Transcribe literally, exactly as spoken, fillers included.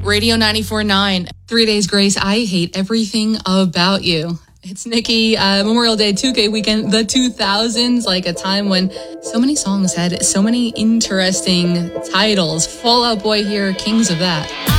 Radio ninety-four point nine. Three Days Grace, I Hate Everything About You. It's Nikki, uh, Memorial Day two K weekend, the two thousands, like a time when so many songs had so many interesting titles. Fall Out Boy here, kings of that.